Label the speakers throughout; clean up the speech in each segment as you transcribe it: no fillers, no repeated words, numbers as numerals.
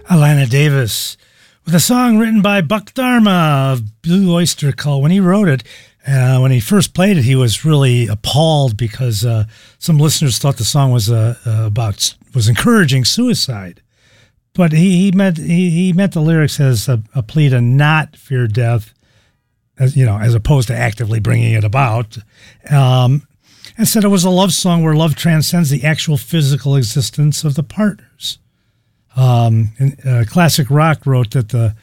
Speaker 1: Alana Davis with a song written by Buck Dharma of Blue Oyster Cult. When he wrote it, when he first played it, he was really appalled because some listeners thought the song was encouraging suicide. But he meant the lyrics as a plea to not fear death, as opposed to actively bringing it about. And said it was a love song where love transcends the actual physical existence of the partners. Classic Rock wrote that the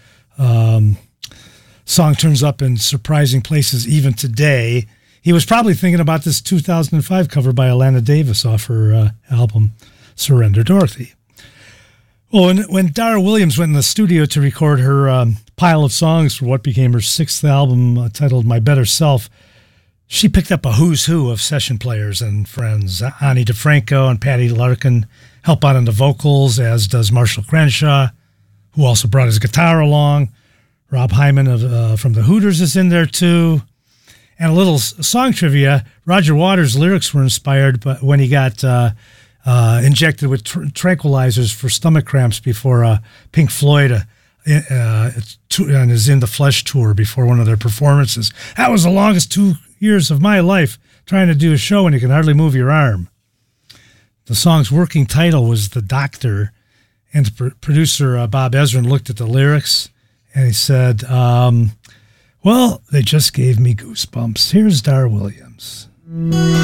Speaker 1: song turns up in surprising places even today. He was probably thinking about this 2005 cover by Alana Davis off her album Surrender Dorothy. Well, when Dar Williams went in the studio to record her pile of songs for what became her sixth album titled My Better Self, she picked up a who's who of session players and friends. Ani DeFranco and Patty Larkin help out on the vocals, as does Marshall Crenshaw, who also brought his guitar along. Rob Hyman from the Hooters is in there too. And a little song trivia, Roger Waters' lyrics were inspired but when he got injected with tranquilizers for stomach cramps before Pink Floyd and his In the Flesh tour before one of their performances. That was the longest 2 years of my life trying to do a show when you can hardly move your arm. The song's working title was The Doctor, and producer Bob Ezrin looked at the lyrics and he said, well, they just gave me goosebumps. Here's Dar Williams.